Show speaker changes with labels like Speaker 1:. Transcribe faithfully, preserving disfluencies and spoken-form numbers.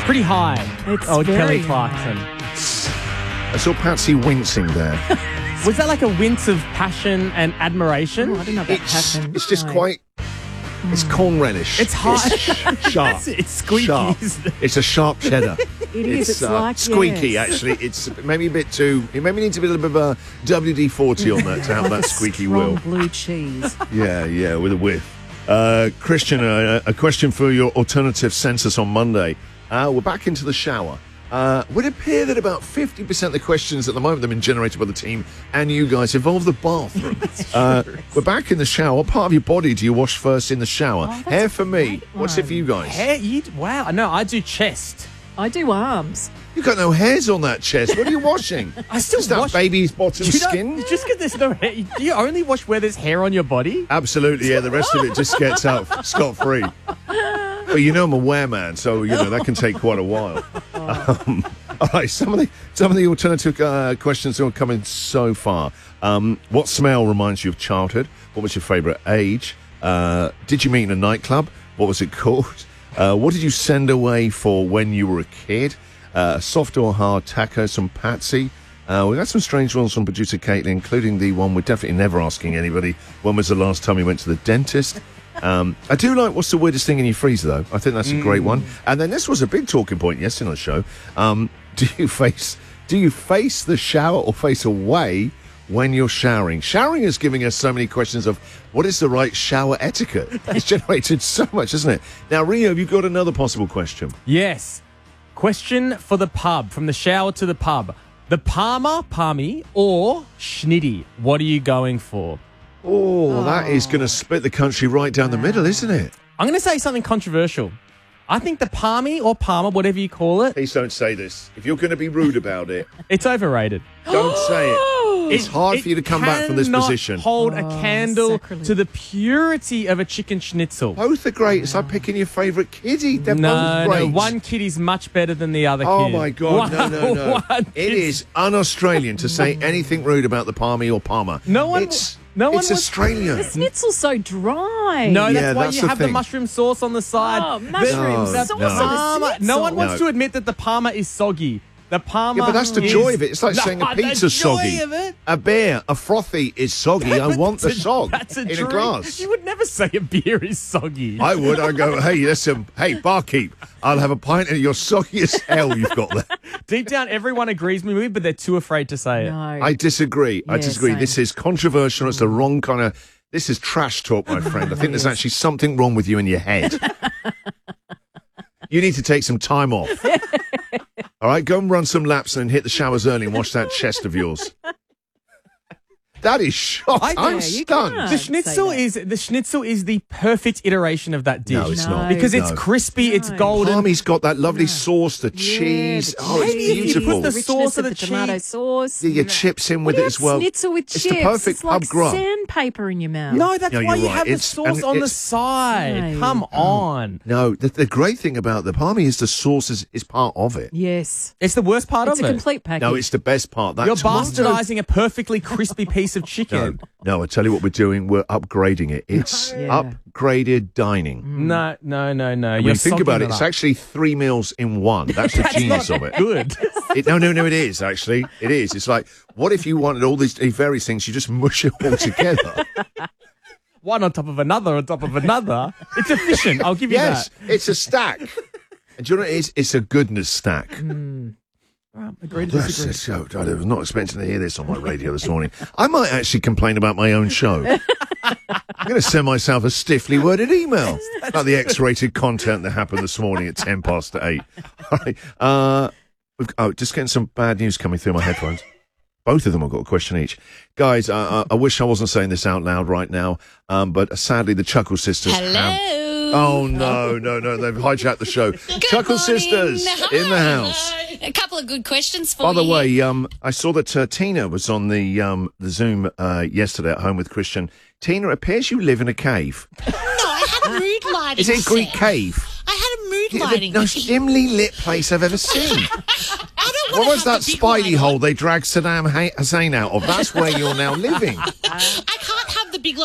Speaker 1: pretty high.
Speaker 2: It's
Speaker 1: oh,
Speaker 2: very
Speaker 1: Kelly Clarkson.
Speaker 3: I saw Patsy wincing there.
Speaker 1: Was that like a wince of passion and admiration?
Speaker 2: Oh, I don't know about
Speaker 3: It's,
Speaker 2: passion.
Speaker 3: it's just
Speaker 2: No.
Speaker 3: quite... It's corn relish.
Speaker 1: It's hot.
Speaker 3: It's sharp.
Speaker 1: It's, it's squeaky.
Speaker 3: Sharp.
Speaker 1: isn't it?
Speaker 3: It's a sharp cheddar.
Speaker 2: It is. It's,
Speaker 3: uh,
Speaker 2: like
Speaker 3: squeaky,
Speaker 2: yes.
Speaker 3: actually. It's maybe a bit too... It maybe needs a bit of a W D forty on that to have that squeaky
Speaker 2: Strong
Speaker 3: will.
Speaker 2: blue cheese.
Speaker 3: Yeah, yeah, with a whiff. Uh, Christian, uh, a question for your alternative census on Monday. Uh, we're back into the shower. Uh, would it appear that about fifty percent of the questions at the moment that have been generated by the team and you guys involve the bathroom. uh, we're back in the shower. What part of your body do you wash first in the shower?
Speaker 2: Oh, that's
Speaker 3: Hair for
Speaker 2: a
Speaker 3: me.
Speaker 2: great
Speaker 3: What's it for you guys?
Speaker 1: Hair, you, wow. No, I do chest.
Speaker 2: I do arms.
Speaker 3: You've got no hairs on that chest. What are you washing?
Speaker 1: I still
Speaker 3: Is that
Speaker 1: wash-
Speaker 3: baby's bottom
Speaker 1: You don't-
Speaker 3: skin?
Speaker 1: Just because there's no hair. Do you only wash where there's hair on your body?
Speaker 3: Absolutely, yeah. The rest of it just gets out scot-free. But you know I'm a wear-man, so, you know, that can take quite a while. Um, all right, some of the some of the alternative uh, questions are coming so far. Um, what smell reminds you of childhood? What was your favourite age? Uh, did you meet in a nightclub? What was it called? Uh, what did you send away for when you were a kid? Uh, soft or hard tacos from Patsy? Uh, we got some strange ones from producer Caitlin, including the one we're definitely never asking anybody. When was the last time you went to the dentist? Um, I do like what's the weirdest thing in your freezer, though. I think that's a great one. And then this was a big talking point yesterday on the show. Um, do you face do you face the shower or face away when you're showering? Showering is giving us so many questions of what is the right shower etiquette. It's generated so much, isn't it? Now, Rio, have you got another possible question?
Speaker 1: Yes. Question for the pub, from the shower to the pub. The Palmer, Palmy, or Schnitty? What are you going for?
Speaker 3: Oh, that is going to split the country right down the middle, isn't it?
Speaker 1: I'm going to say something controversial. I think the Palmy or Palmer, whatever you call it,
Speaker 3: Please don't say this. If you're going to be rude about it,
Speaker 1: it's overrated.
Speaker 3: don't say it. It's
Speaker 1: It-
Speaker 3: hard
Speaker 1: it
Speaker 3: for you to come back from this
Speaker 1: cannot
Speaker 3: position.
Speaker 1: Hold a
Speaker 2: Oh,
Speaker 1: candle
Speaker 2: sacrilege.
Speaker 1: to the purity of a chicken schnitzel.
Speaker 3: Both are great. It's like picking your favourite kiddie. They're
Speaker 1: no,
Speaker 3: both great.
Speaker 1: no, one kitty's much better than the other
Speaker 3: Oh
Speaker 1: kid.
Speaker 3: my God! No, no, no!
Speaker 1: One
Speaker 3: It
Speaker 1: kid's-
Speaker 3: is un-Australian to say anything rude about the Palmy or Palmer.
Speaker 1: No one-
Speaker 3: It's,
Speaker 1: no one
Speaker 3: it's
Speaker 1: was-
Speaker 3: Australian.
Speaker 2: The schnitzel's so dry.
Speaker 1: No, that's
Speaker 3: Yeah,
Speaker 1: why
Speaker 3: that's
Speaker 1: you
Speaker 3: the
Speaker 1: have the
Speaker 3: thing.
Speaker 1: mushroom sauce on the side.
Speaker 2: Oh,
Speaker 1: The-
Speaker 2: mushroom
Speaker 1: the
Speaker 2: sauce on
Speaker 3: no.
Speaker 2: the
Speaker 1: Palmer- No one
Speaker 2: schnitzel.
Speaker 1: wants
Speaker 3: No.
Speaker 1: to admit that the Palmer is soggy. The Palmer
Speaker 3: Yeah, but that's the
Speaker 1: is-
Speaker 3: joy of it. It's like
Speaker 1: No,
Speaker 3: saying a
Speaker 1: the
Speaker 3: pizza's
Speaker 1: joy
Speaker 3: soggy.
Speaker 1: of it.
Speaker 3: A beer, a frothy is soggy. I
Speaker 1: But
Speaker 3: want the
Speaker 1: that's a-
Speaker 3: sog
Speaker 1: That's a
Speaker 3: in
Speaker 1: drink.
Speaker 3: a glass.
Speaker 1: You would never say a beer is soggy.
Speaker 3: I would. I go, hey, listen, hey, barkeep, I'll have a pint and you're soggy as hell you've got there.
Speaker 1: Deep down, everyone agrees with me, but they're too afraid to say it.
Speaker 2: No.
Speaker 3: I disagree. I
Speaker 2: Yeah,
Speaker 3: disagree.
Speaker 2: same.
Speaker 3: This is controversial. It's the wrong kind of... This is trash talk, my friend. I think there's actually something wrong with you in your head. You need to take some time off. All right, go and run some laps and hit the showers early and wash that chest of yours. That is shocking.
Speaker 1: I-
Speaker 3: I'm
Speaker 2: Yeah, you
Speaker 3: stunned.
Speaker 2: can't.
Speaker 1: The
Speaker 2: say
Speaker 1: schnitzel
Speaker 2: that.
Speaker 1: is the schnitzel is the perfect iteration of that dish.
Speaker 3: No, it's
Speaker 2: No.
Speaker 3: not.
Speaker 1: because it's
Speaker 3: No.
Speaker 1: crispy, it's
Speaker 2: No.
Speaker 1: golden.
Speaker 3: Palmy's got that lovely sauce, the
Speaker 2: Yeah,
Speaker 3: cheese.
Speaker 2: the
Speaker 3: Oh, it's
Speaker 1: Maybe if you
Speaker 3: beautiful.
Speaker 1: put the
Speaker 2: richness
Speaker 1: sauce
Speaker 2: of
Speaker 1: of
Speaker 2: the,
Speaker 1: the
Speaker 2: tomato
Speaker 1: cheese.
Speaker 2: sauce.
Speaker 3: Yeah, your chips in
Speaker 2: What
Speaker 3: with
Speaker 2: do
Speaker 3: it
Speaker 2: you
Speaker 3: as
Speaker 2: have
Speaker 3: well.
Speaker 2: schnitzel with
Speaker 3: It's
Speaker 2: chips?
Speaker 3: the perfect
Speaker 2: it's like
Speaker 3: pub grub.
Speaker 2: sandpaper in your mouth.
Speaker 1: No, that's
Speaker 3: No,
Speaker 1: why
Speaker 3: you're
Speaker 1: you
Speaker 3: right.
Speaker 1: have the
Speaker 3: It's-
Speaker 1: sauce
Speaker 3: and
Speaker 1: on the
Speaker 3: it's-
Speaker 1: side.
Speaker 2: No.
Speaker 1: Come on.
Speaker 3: No, the, the great thing about the Palmy is the sauce is, is part of it.
Speaker 2: Yes.
Speaker 1: It's the worst part
Speaker 2: It's
Speaker 1: of
Speaker 2: a
Speaker 1: it.
Speaker 2: complete package.
Speaker 3: No, it's the best part. That
Speaker 1: You're
Speaker 3: tomato-
Speaker 1: bastardizing a perfectly crispy piece of
Speaker 3: No,
Speaker 1: chicken.
Speaker 3: no, I tell you what we're doing. We're upgrading it. It's
Speaker 2: Yeah.
Speaker 3: upgraded dining.
Speaker 1: No, no, no, no.
Speaker 3: When
Speaker 1: You're
Speaker 3: you think about
Speaker 1: sogging
Speaker 3: it, it's
Speaker 1: up.
Speaker 3: actually three meals in one. That's the
Speaker 1: That's
Speaker 3: genius
Speaker 1: not
Speaker 3: of it.
Speaker 1: good.
Speaker 3: it. No, no, no, it is, actually. It is. It's like, what if you wanted all these various things, you just mush it all together?
Speaker 1: One on top of another on top of another. It's efficient. I'll give you
Speaker 3: Yes,
Speaker 1: that.
Speaker 3: it's a stack. And do you know what it is? It's a goodness stack.
Speaker 1: Well, agree to
Speaker 3: Yes,
Speaker 1: disagree.
Speaker 3: it's so, I was not expecting to hear this on my radio this morning. I might actually complain about my own show. I'm going to send myself a stiffly worded email about the X-rated content that happened this morning at ten past eight. All right. Uh, we've, oh, just getting some bad news coming through my headphones. Both of them have got a question each. Guys, uh, I wish I wasn't saying this out loud right now, um, but sadly the Chuckle Sisters have...
Speaker 4: Hello.
Speaker 3: Oh, no, no, no, they've hijacked the show. Chuckle
Speaker 4: morning.
Speaker 3: Sisters in the house.
Speaker 4: A couple of good questions for
Speaker 3: By the
Speaker 4: you.
Speaker 3: way, um, I saw that uh, Tina was on the um, the Zoom uh, yesterday at home with Christian. Tina, it appears you live in a cave.
Speaker 4: No, I had a mood lighting.
Speaker 3: Is it a Greek
Speaker 4: set.
Speaker 3: cave?
Speaker 4: I had a mood
Speaker 3: The
Speaker 4: lighting.
Speaker 3: most dimly lit place I've ever seen.
Speaker 4: I don't
Speaker 3: What
Speaker 4: want
Speaker 3: was
Speaker 4: to
Speaker 3: that
Speaker 4: have a big
Speaker 3: Spidey
Speaker 4: light
Speaker 3: hole
Speaker 4: on.
Speaker 3: they dragged Saddam Hussein out of? That's where you're now living.
Speaker 4: I can't have the big